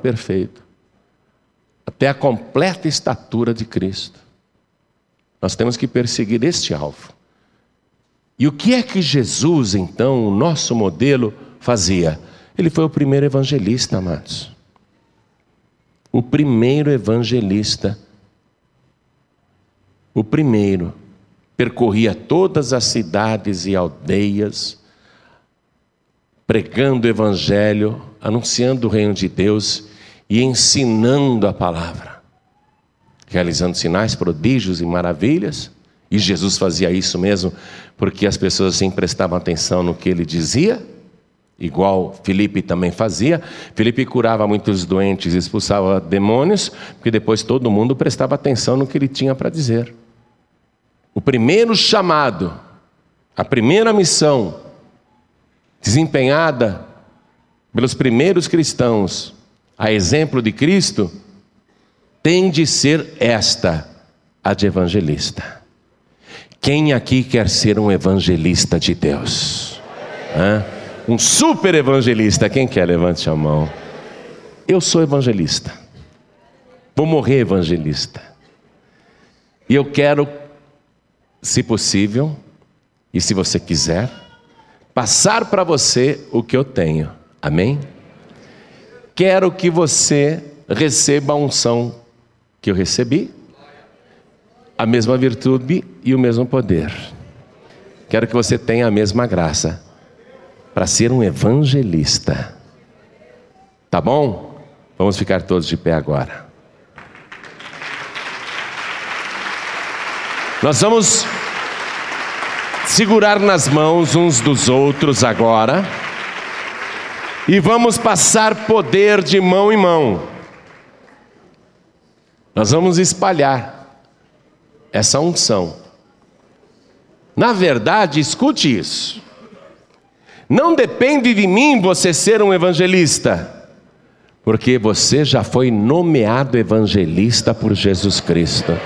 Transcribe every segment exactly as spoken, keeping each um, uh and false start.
perfeito, até a completa estatura de Cristo. Nós temos que perseguir este alvo. E o que é que Jesus, então, o nosso modelo, fazia? Ele foi o primeiro evangelista, amados. O primeiro evangelista. O primeiro. Percorria todas as cidades e aldeias, pregando o evangelho, anunciando o reino de Deus e ensinando a palavra, realizando sinais, prodígios e maravilhas. E Jesus fazia isso mesmo, porque as pessoas assim prestavam atenção no que ele dizia, igual Filipe também fazia. Filipe curava muitos doentes, expulsava demônios, porque depois todo mundo prestava atenção no que ele tinha para dizer. O primeiro chamado, a primeira missão desempenhada pelos primeiros cristãos, a exemplo de Cristo, tem de ser esta, a de evangelista. Quem aqui quer ser um evangelista de Deus? Hã? Um super evangelista, quem quer? Levante a mão. Eu sou evangelista. Vou morrer evangelista. E eu quero, se possível, e se você quiser, passar para você o que eu tenho. Amém? Quero que você receba a unção que eu recebi, a mesma virtude e o mesmo poder. Quero que você tenha a mesma graça para ser um evangelista. Tá bom? Vamos ficar todos de pé agora. Nós vamos segurar nas mãos uns dos outros agora e vamos passar poder de mão em mão. Nós vamos espalhar essa unção. Na verdade, escute isso. Não depende de mim você ser um evangelista, porque você já foi nomeado evangelista por Jesus Cristo.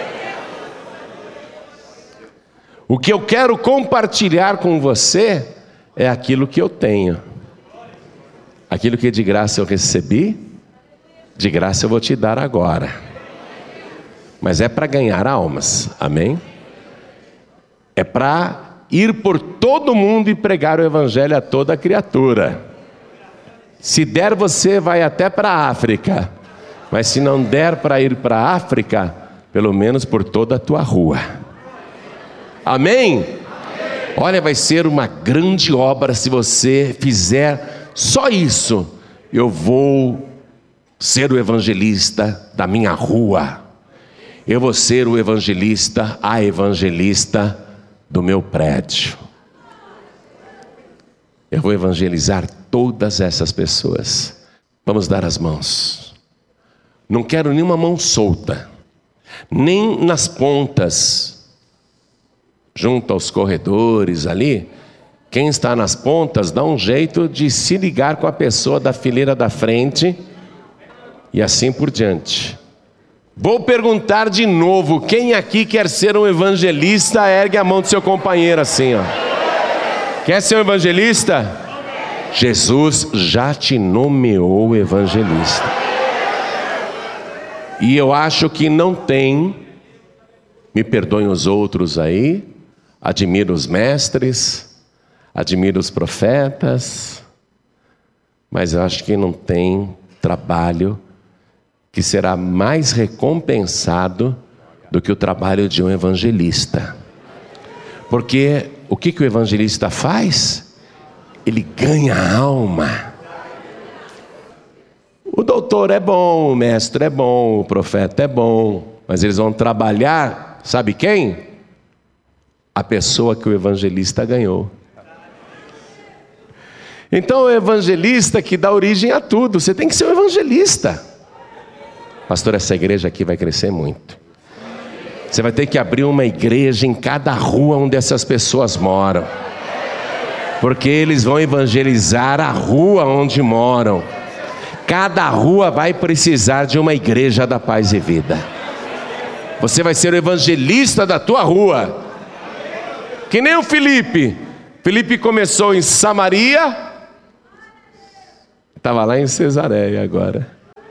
O que eu quero compartilhar com você é aquilo que eu tenho. Aquilo que de graça eu recebi, de graça eu vou te dar agora. Mas é para ganhar almas, amém? É para ir por todo mundo e pregar o evangelho a toda criatura. Se der, você vai até para a África. Mas se não der para ir para a África, pelo menos por toda a tua rua. Amém? Amém? Olha, vai ser uma grande obra se você fizer só isso. Eu vou ser o evangelista da minha rua. Eu vou ser o evangelista, a evangelista do meu prédio. Eu vou evangelizar todas essas pessoas. Vamos dar as mãos. Não quero nenhuma mão solta, nem nas pontas, junto aos corredores ali. Quem está nas pontas, dá um jeito de se ligar com a pessoa da fileira da frente e assim por diante. Vou perguntar de novo, quem aqui quer ser um evangelista? Ergue a mão do seu companheiro assim, ó. Quer ser um evangelista? Jesus já te nomeou evangelista. E eu acho que não tem, me perdoem os outros aí, admiro os mestres, admiro os profetas, mas eu acho que não tem trabalho que será mais recompensado do que o trabalho de um evangelista. Porque o que, que o evangelista faz? Ele ganha a alma. O doutor é bom, o mestre é bom, o profeta é bom, mas eles vão trabalhar, sabe quem? A pessoa que o evangelista ganhou. Então o evangelista que dá origem a tudo, você tem que ser um evangelista. Pastor, essa igreja aqui vai crescer muito. Você vai ter que abrir uma igreja em cada rua onde essas pessoas moram, porque eles vão evangelizar a rua onde moram. Cada rua vai precisar de uma igreja da paz e vida. Você vai ser o evangelista da tua rua. Que nem o Filipe. Filipe começou em Samaria, estava lá em Cesareia agora.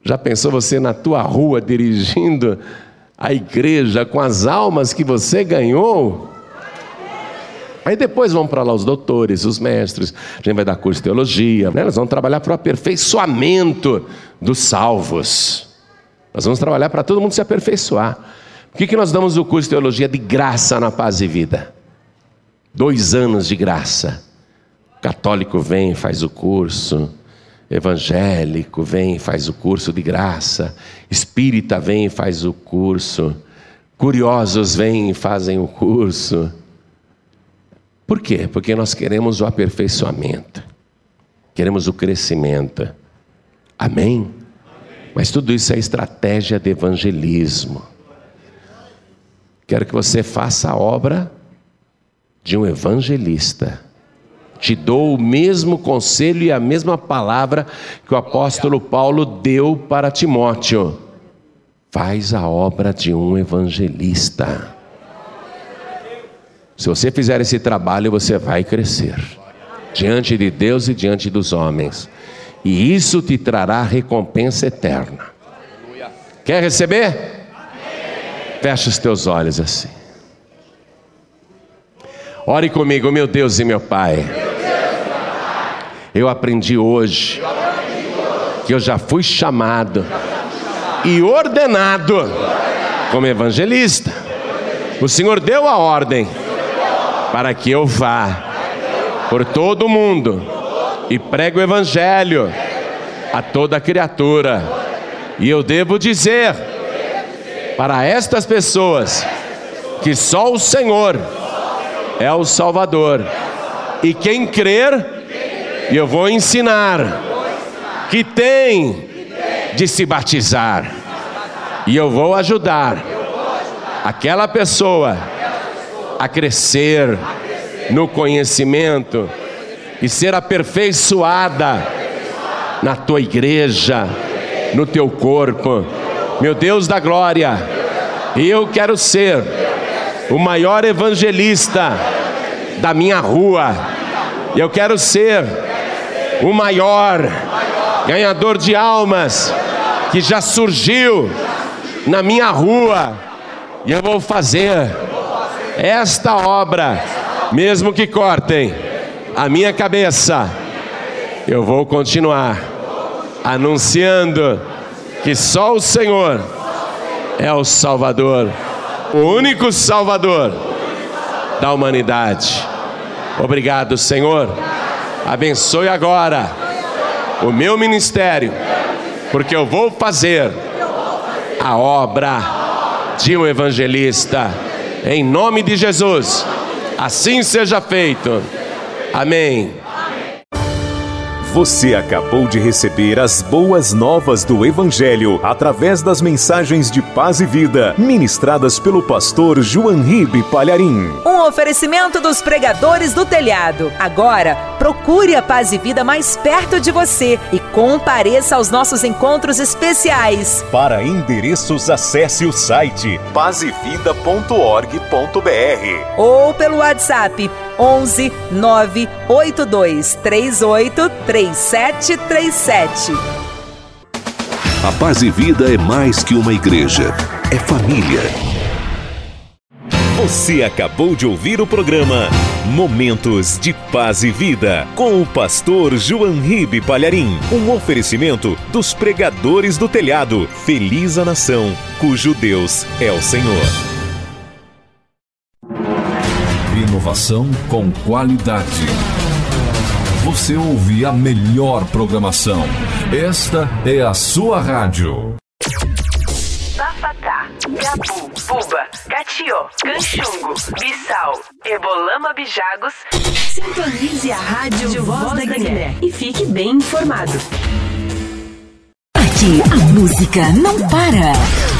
Já pensou você na tua rua dirigindo a igreja com as almas que você ganhou? Aí depois vão para lá os doutores, os mestres, a gente vai dar curso de teologia, né? Nós vamos trabalhar para o aperfeiçoamento dos salvos. Nós vamos trabalhar para todo mundo se aperfeiçoar. Por que que nós damos o curso de teologia de graça na Paz e Vida? Dois anos de graça. Católico vem, faz o curso. Evangélico vem, faz o curso de graça. Espírita vem, faz o curso. Curiosos vêm e fazem o curso. Por quê? Porque nós queremos o aperfeiçoamento. Queremos o crescimento. Amém? Mas tudo isso é estratégia de evangelismo. Quero que você faça a obra de um evangelista. Te dou o mesmo conselho e a mesma palavra que o apóstolo Paulo deu para Timóteo. Faz a obra de um evangelista. Se você fizer esse trabalho, você vai crescer diante de Deus e diante dos homens. E isso te trará recompensa eterna. Quer receber? Amém. Fecha os teus olhos assim. Ore comigo, meu Deus e meu Pai. Eu aprendi hoje que eu já fui chamado e ordenado como evangelista. O Senhor deu a ordem para que eu vá por todo o mundo e pregue o evangelho a toda criatura. E eu devo dizer para estas pessoas que só o Senhor é o Salvador. E quem crer, eu vou ensinar que tem de se batizar. E eu vou ajudar aquela pessoa a crescer no conhecimento e ser aperfeiçoada na tua igreja, no teu corpo. Meu Deus da glória, eu quero ser o maior evangelista da minha rua. Eu quero ser o maior ganhador de almas que já surgiu na minha rua. E eu vou fazer esta obra, mesmo que cortem a minha cabeça. Eu vou continuar anunciando que só o Senhor é o Salvador, o único Salvador da humanidade. Obrigado, Senhor. Abençoe agora o meu ministério, porque eu vou fazer a obra de um evangelista. Em nome de Jesus, assim seja feito. Amém. Você acabou de receber as boas novas do Evangelho através das mensagens de Paz e Vida, ministradas pelo pastor João Ribe Palharim. Um oferecimento dos pregadores do telhado. Agora, procure a Paz e Vida mais perto de você e compareça aos nossos encontros especiais. Para endereços, acesse o site paz e vida ponto org ponto br ou pelo WhatsApp onze nove oito dois três oito três sete três sete. A Paz e Vida é mais que uma igreja, é família. Você acabou de ouvir o programa Momentos de Paz e Vida, com o pastor João Ribe Palharim. Um oferecimento dos pregadores do telhado. Feliz a nação, cujo Deus é o Senhor. Inovação com qualidade. Você ouve a melhor programação. Esta é a sua rádio. Bafatá, Gabu, Buba, Catió, Canchungo, Bissau, Ebolama, Bijagos. Sintonize a rádio Voz da Guiné e fique bem informado. Aqui a música não para.